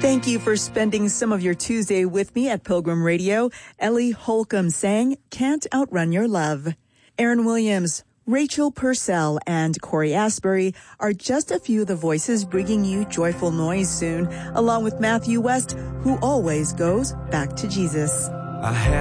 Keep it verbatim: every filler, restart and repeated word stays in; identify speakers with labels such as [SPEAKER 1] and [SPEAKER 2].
[SPEAKER 1] Thank you for spending some of your Tuesday with me at Pilgrim Radio. Ellie Holcomb sang Can't Outrun Your Love. Aaron Williams, Rachel Purcell, and Corey Asbury are just a few of the voices bringing you joyful noise soon, along with Matthew West, who always goes back to Jesus.
[SPEAKER 2] I